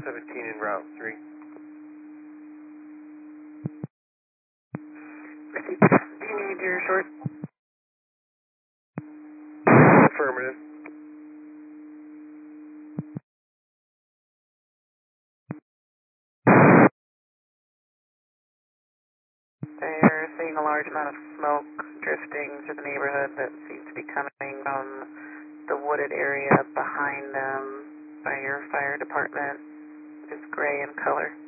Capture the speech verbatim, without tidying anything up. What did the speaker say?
seventeen en route three. Do you need your short? Affirmative. They're seeing a large amount of smoke drifting through the neighborhood that seems to be coming from the wooded area behind them by your fire department. It's gray in color.